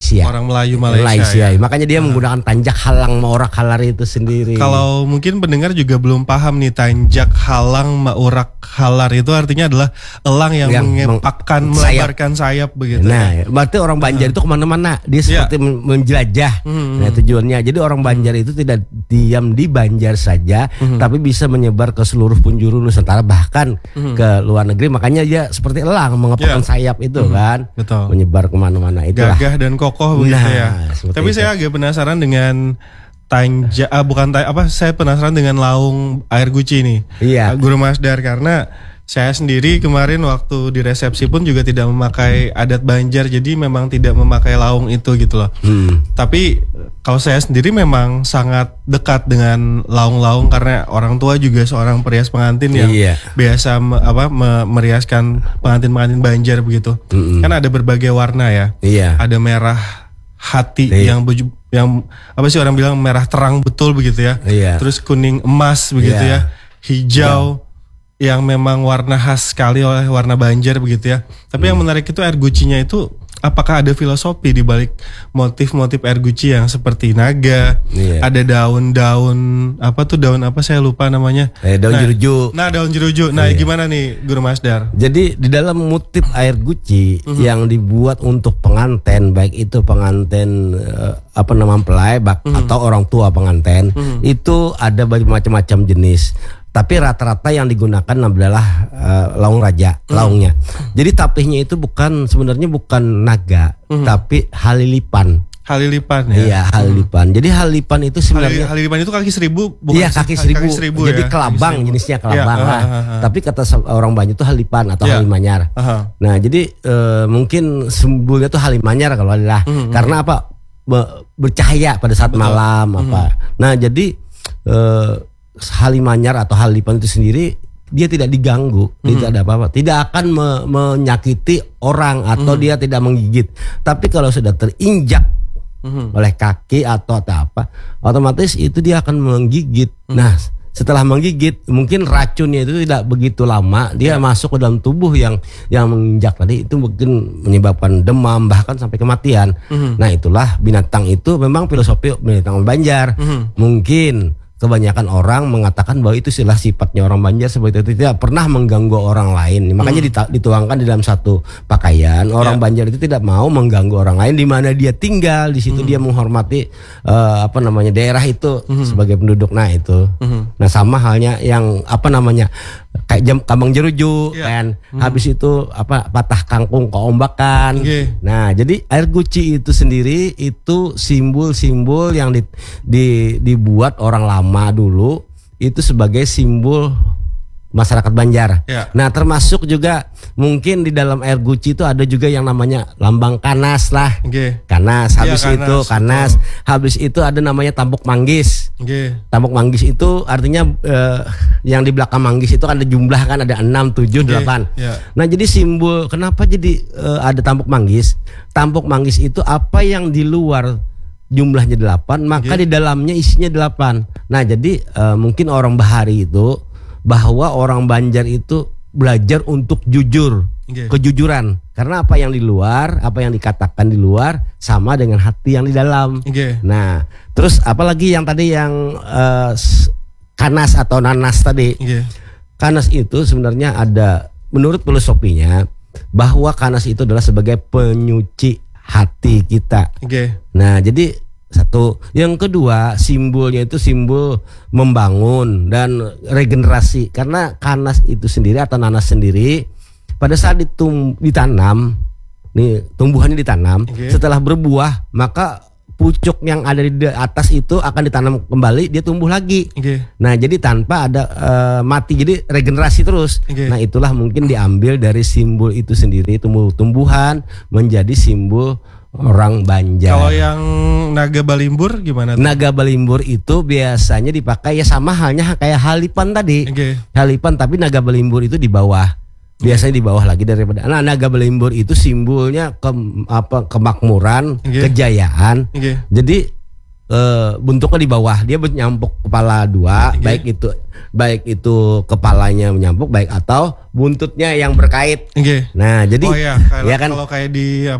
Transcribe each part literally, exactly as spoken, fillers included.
Malaysia. Orang Melayu Malaysia. Malaysia. Ya. Makanya dia uh. menggunakan tanjak halang maurak halar itu sendiri. Kalau mungkin pendengar juga belum paham nih, tanjak halang maurak halar itu artinya adalah elang yang, yang mengepakkan melebarkan sayap begitu. Nah, ya. Berarti orang Banjar uh. itu kemana-mana. Dia seperti yeah. menjelajah. Hmm. Nah, tujuannya. Jadi orang Banjar itu tidak diam di Banjar saja, hmm. tapi bisa menyebar ke seluruh penjuru Nusantara, bahkan hmm. ke luar negeri. Makanya dia seperti elang mengepakkan yeah. sayap itu hmm. kan. Betul. Menyebar kemana-mana. Itulah. Gagah dan kokoh begitu nah, ya. Tapi itu. Saya agak penasaran dengan Tanja, ah, bukan apa? Saya penasaran dengan laung air guci nih, iya. Guru Masdar, karena saya sendiri kemarin waktu di resepsi pun juga tidak memakai adat Banjar, jadi memang tidak memakai laung itu gitu loh. Hmm. Tapi kalau saya sendiri memang sangat dekat dengan laung-laung karena orang tua juga seorang perias pengantin yang iya. biasa me, apa me, meriaskan pengantin-pengantin Banjar begitu. Hmm. Kan ada berbagai warna ya. Iya. Ada merah hati iya. yang buju, yang apa sih orang bilang merah terang betul begitu ya. Iya. Terus kuning emas begitu iya. ya. Hijau iya. yang memang warna khas sekali oleh warna Banjar begitu ya. Tapi hmm. yang menarik itu air gucinya itu, apakah ada filosofi di balik motif-motif air guci yang seperti naga, yeah. ada daun-daun apa tuh daun apa saya lupa namanya. Eh, daun nah, jeruju. Nah daun jeruju. Nah yeah. gimana nih Guru Masdar? Jadi di dalam motif air guci mm-hmm. yang dibuat untuk pengantin, baik itu pengantin uh, apa nama mempelai mm-hmm. atau orang tua pengantin, mm-hmm. itu ada macam-macam jenis. Tapi rata-rata yang digunakan adalah uh, laung raja, hmm. laungnya. Jadi tapihnya itu bukan sebenarnya bukan naga, hmm. tapi halilipan. Halilipan ya. Iya, halilipan. Hmm. Jadi halilipan itu sebenarnya halilipan itu kaki seribu, bukan? Iya, kaki seribu. Kaki seribu ya? Jadi kelabang seribu. Jenisnya kelabang ya, lah. uh, uh, uh. Tapi kata orang Banjar itu halipan atau ya. halimanyar. Uh-huh. Nah, jadi uh, mungkin simbolnya itu halimanyar kalau adalah hmm, karena apa? Be- bercahaya pada saat Betul. malam hmm. apa. Nah, jadi uh, halimanyar atau halipan itu sendiri dia tidak diganggu, hmm. tidak ada apa-apa, tidak akan me- menyakiti orang atau hmm. dia tidak menggigit. Tapi kalau sudah terinjak hmm. oleh kaki atau apa, otomatis itu dia akan menggigit. Hmm. Nah, setelah menggigit, mungkin racunnya itu tidak begitu lama, dia hmm. masuk ke dalam tubuh yang yang menginjak tadi, itu mungkin menyebabkan demam bahkan sampai kematian. Hmm. Nah, itulah binatang itu memang filosofi binatang Banjar. Hmm. Mungkin kebanyakan orang mengatakan bahwa itu adalah sifatnya orang Banjar seperti itu, tidak pernah mengganggu orang lain. Makanya hmm. dituangkan di dalam satu pakaian. Orang yeah. Banjar itu tidak mau mengganggu orang lain di mana dia tinggal. Di situ hmm. dia menghormati uh, apa namanya daerah itu hmm. sebagai penduduk. Nah itu. Hmm. Nah sama halnya yang apa namanya kayak jam kambang jeruju yeah. kan. Hmm. Habis itu apa patah kangkung keombakan. Okay. Nah jadi air guci itu sendiri itu simbol-simbol yang di, di, dibuat orang lama dulu itu sebagai simbol masyarakat Banjar. Ya. Nah termasuk juga mungkin di dalam air guci itu ada juga yang namanya lambang kanas lah. Okay. Kanas. Habis ya, kanas, itu kanas. Betul. Habis itu ada namanya tampuk manggis. Okay. Tampuk manggis itu artinya eh, yang di belakang manggis itu ada jumlah kan ada enam, tujuh, delapan. Ya. Nah jadi simbol kenapa jadi eh, ada tampuk manggis? Tampuk manggis itu apa yang di luar jumlahnya delapan, maka okay. di dalamnya isinya delapan. Nah jadi uh, mungkin orang Bahari itu bahwa orang Banjar itu belajar untuk jujur, okay. kejujuran. Karena apa yang di luar, apa yang dikatakan di luar sama dengan hati yang di dalam. Okay. Nah terus apalagi yang tadi yang uh, kanas atau nanas tadi. Okay. Kanas itu sebenarnya ada menurut filosofinya bahwa kanas itu adalah sebagai penyuci hati kita. Okay. Nah jadi satu, yang kedua simbolnya itu simbol membangun dan regenerasi karena kanas itu sendiri atau nanas sendiri pada saat ditum, ditanam, nih tumbuhannya ditanam, okay. setelah berbuah maka pucuk yang ada di atas itu akan ditanam kembali, dia tumbuh lagi. Okay. Nah jadi tanpa ada uh, mati, jadi regenerasi terus. Okay. Nah itulah mungkin diambil dari simbol itu sendiri, tumbuh-tumbuhan menjadi simbol orang Banjar. Kalau yang naga balimbur gimana tuh? Naga balimbur itu biasanya dipakai ya sama halnya kayak halipan tadi. Okay. Halipan tapi naga balimbur itu di bawah. Biasanya di bawah lagi daripada. Nah, naga balimbur itu simbolnya ke, apa kemakmuran, okay. kejayaan. Okay. Jadi e, bentuknya di bawah, dia menyampuk kepala dua, okay. baik itu baik itu kepalanya menyampuk, baik atau buntutnya yang berkait. Okay. Nah, jadi oh ya, kalau, ya kan kalau kayak di apa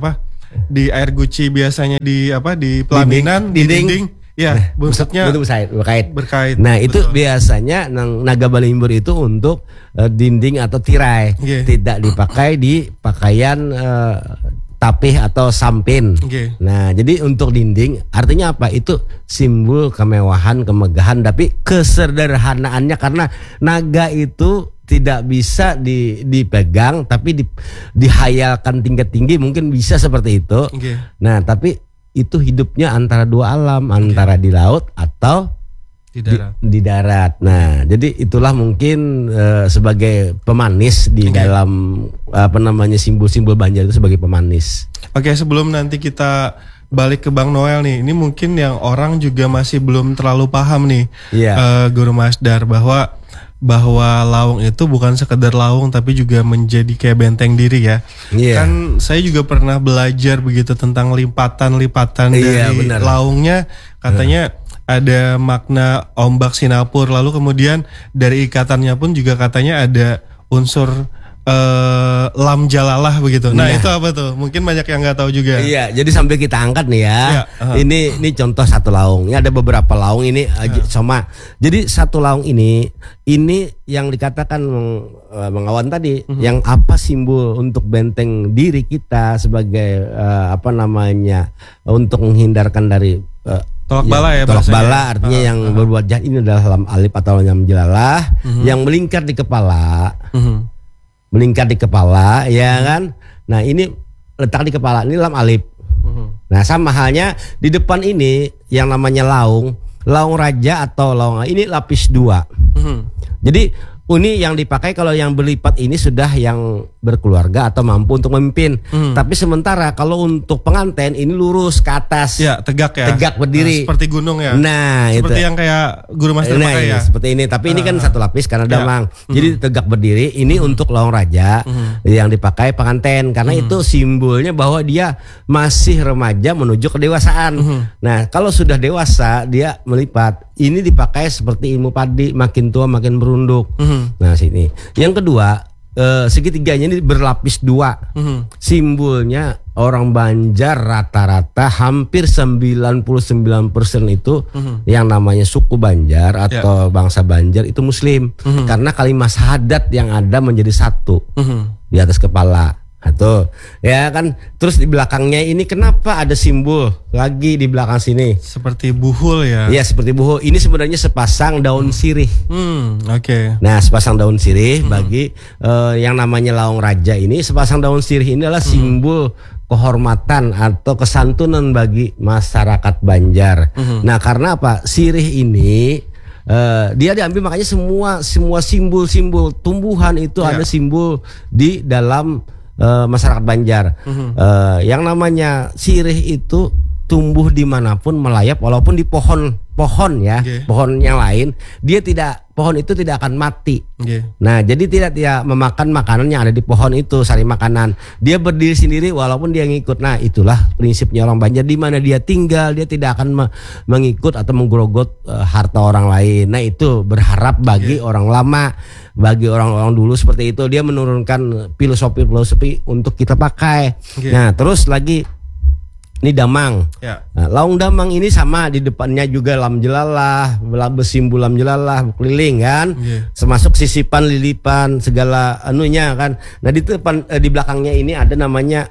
di air guci biasanya di apa di pelaminan, dinding, di dinding. dinding. Ya, maksudnya itu berkait. Berkait. Nah, itu betul. biasanya nang naga balimbur itu untuk uh, dinding atau tirai, Okay. tidak dipakai di pakaian uh, tapih atau sampin. Okay. Nah, jadi untuk dinding artinya apa? Itu simbol kemewahan, kemegahan, tapi kesederhanaannya karena naga itu tidak bisa di, dipegang, tapi di, dihayalkan tinggi-tinggi mungkin bisa seperti itu. Okay. Nah, tapi itu hidupnya antara dua alam, antara di laut atau di darat. Di, di darat. Nah, jadi itulah mungkin uh, sebagai pemanis di Okay. dalam apa namanya simbol-simbol Banjar itu sebagai pemanis. Oke, sebelum nanti kita balik ke Bang Noel nih, ini mungkin yang orang juga masih belum terlalu paham nih, Iya. uh, Guru Masdar, bahwa bahwa lawung itu bukan sekedar lawung tapi juga menjadi kayak benteng diri ya. Iya. Kan saya juga pernah belajar begitu tentang lipatan-lipatan Iya, dari benar. lawungnya, katanya ada makna ombak Sinapur, lalu kemudian dari ikatannya pun juga katanya ada unsur eh, lam jalalah begitu. Nah, Nah. itu apa tuh? Mungkin banyak yang nggak tahu juga. Iya, jadi sambil kita angkat nih ya. Iya, uh-huh. Ini ini contoh satu laung. Ini ada beberapa laung ini uh, sama. Jadi satu laung ini ini yang dikatakan uh, Bang Awan tadi, Uh-huh. yang apa simbol untuk benteng diri kita sebagai uh, apa namanya untuk menghindarkan dari uh, Tolak bala ya tolak bahasanya. bala artinya Uh-huh. yang berbuat jahat ini adalah lam alif atau lam jalalah yang melingkar di kepala. Mhm. Melingkar di kepala, ya kan? Nah, ini letak di kepala, ini lam alif. Mhm. Nah, sama halnya di depan ini yang namanya laung, laung raja atau laung ini lapis dua. Mhm. Jadi ini yang dipakai kalau yang berlipat ini sudah yang berkeluarga atau mampu untuk memimpin. Hmm. Tapi sementara kalau untuk pengantin ini lurus ke atas. Ya, tegak ya. Tegak berdiri. Nah, seperti gunung ya. Nah, seperti itu. yang kayak Guru Master Nah, pakai iya, ya. seperti ini. Tapi ini kan Ah. satu lapis karena Ya. damang. Jadi tegak berdiri. Ini untuk laung raja yang dipakai pengantin karena itu simbolnya bahwa dia masih remaja menuju kedewasaan. Nah, kalau sudah dewasa dia melipat. Ini dipakai seperti ilmu padi, makin tua makin berunduk. Mhm. Nah, sini. Yang kedua, eh, segitiganya ini berlapis dua. Mhm. Simbolnya orang Banjar rata-rata hampir sembilan puluh sembilan persen itu yang namanya suku Banjar atau bangsa Banjar itu muslim. Karena kalimat syahadat yang ada menjadi satu Mhm. di atas kepala. Atau ya kan, terus di belakangnya ini kenapa ada simbol lagi di belakang sini? Seperti buhul ya. Iya, seperti buho. Ini sebenarnya sepasang daun sirih. Hmm, oke. Nah, sepasang daun sirih bagi eh, yang namanya laung raja ini, sepasang daun sirih ini adalah simbol kehormatan atau kesantunan bagi masyarakat Banjar. Nah, karena apa? Sirih ini eh, dia diambil, makanya semua semua simbol-simbol tumbuhan itu Ya. ada simbol di dalam eh, masyarakat Banjar. Eh, yang namanya sirih itu tumbuh dimanapun melayap, walaupun di pohon pohon ya, Oke. pohon yang lain, dia tidak pohon itu tidak akan mati. Oke. Nah, jadi tidak tidak memakan makanan yang ada di pohon itu, sari makanan. Dia berdiri sendiri walaupun dia ngikut. Nah, itulah prinsipnya orang Banjar, di mana dia tinggal dia tidak akan me- mengikut atau menggerogot eh, harta orang lain. Nah, itu berharap bagi orang lama, bagi orang-orang dulu seperti itu, dia menurunkan filosofi-filosofi untuk kita pakai. Oke. Nah, terus lagi ini damang. Ya. Nah, laung damang ini sama, di depannya juga lam jelalah, bersimbol lam jelalah keliling kan, Iya. termasuk sisipan, lilipan, segala anunya kan. Nah, di depan eh, di belakangnya ini ada namanya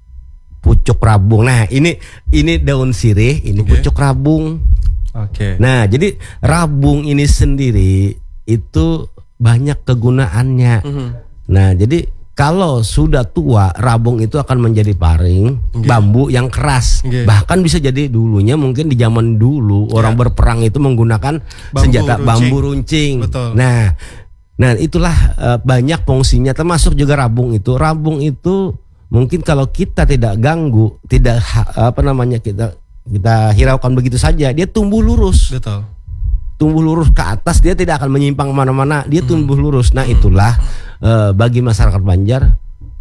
pucuk rabung. Nah, ini ini daun sirih, ini Oke. pucuk rabung. Oke. Nah, jadi rabung ini sendiri itu banyak kegunaannya. Mhm. Nah, jadi kalau sudah tua, rabung itu akan menjadi paring, Oke. bambu yang keras. Oke. Bahkan bisa jadi dulunya mungkin di zaman dulu orang berperang itu menggunakan senjata runcing. bambu runcing. Betul. Nah, nah itulah eh, banyak fungsinya, termasuk juga rabung itu. Rabung itu mungkin kalau kita tidak ganggu, tidak ha- apa namanya kita kita hiraukan begitu saja, dia tumbuh lurus. Betul. Tumbuh lurus ke atas, dia tidak akan menyimpang kemana-mana, dia tumbuh lurus. Nah, itulah eh, bagi masyarakat Banjar,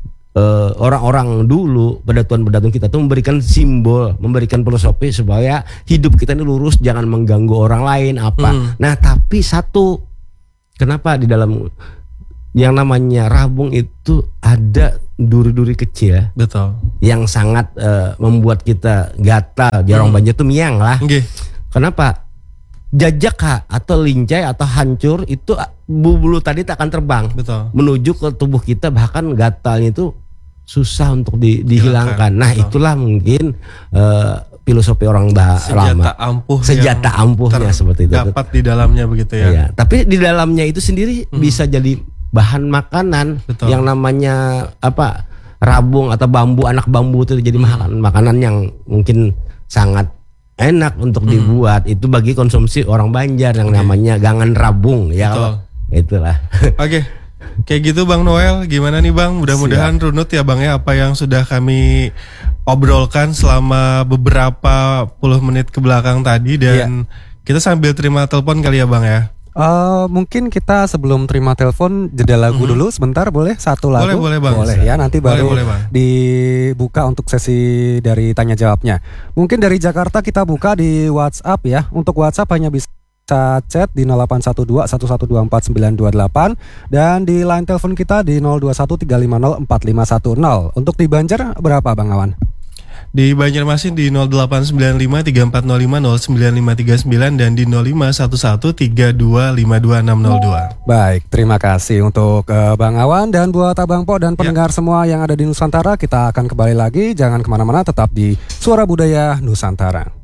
eh, orang-orang dulu, pedatuan-pedatuan kita tuh memberikan simbol, memberikan filosofi supaya hidup kita ini lurus, jangan mengganggu orang lain apa. Hmm. Nah, tapi satu, kenapa di dalam yang namanya rabung itu ada duri-duri kecil. Betul. Yang sangat uh, membuat kita gatal. Di orang Hmm. Banjar tuh miang lah. Okay. Kenapa? Jajak ha, atau lincai atau hancur itu bulu tadi tak akan terbang. Betul. Menuju ke tubuh kita, bahkan gatalnya itu susah untuk di, dihilangkan. Nah, betul. Itulah mungkin uh, filosofi orang bah- senjata lama. Ampuh senjata ampuhnya seperti itu. Dapat di dalamnya begitu ya. Iya, tapi di dalamnya itu sendiri hmm. bisa jadi bahan makanan. Betul. Yang namanya apa? Rabung atau bambu, anak bambu itu jadi hmm. makanan makanan yang mungkin sangat enak untuk hmm. dibuat. Itu bagi konsumsi orang Banjar yang okay. namanya gangan rabung ya. Betul. Itulah. Oke. Okay. Kayak gitu Bang Noel, gimana nih Bang? Mudah-mudahan Siap. runut ya Bang ya apa yang sudah kami obrolkan selama beberapa puluh menit ke belakang tadi. Dan yeah. kita sambil terima telepon kali ya Bang ya. Uh, mungkin kita sebelum terima telepon jeda lagu mm-hmm. dulu sebentar, boleh satu lagu? Boleh, boleh Bang. Boleh ya, nanti baru boleh, boleh, dibuka untuk sesi dari tanya jawabnya. Mungkin dari Jakarta kita buka di WhatsApp ya. Untuk WhatsApp hanya bisa chat di nol delapan satu dua satu satu dua empat sembilan dua delapan dan di line telepon kita di nol dua satu tiga lima nol empat lima satu nol. Untuk di Banjar berapa Bang Awan? Di Banjarmasin di nol delapan sembilan lima tiga empat nol lima nol sembilan lima tiga sembilan dan di nol lima satu satu tiga dua lima dua enam nol dua. Baik, terima kasih untuk uh, Bang Awan dan buat Abang Po dan pendengar ya. Semua yang ada di Nusantara. Kita akan kembali lagi, jangan kemana-mana, tetap di Suara Budaya Nusantara.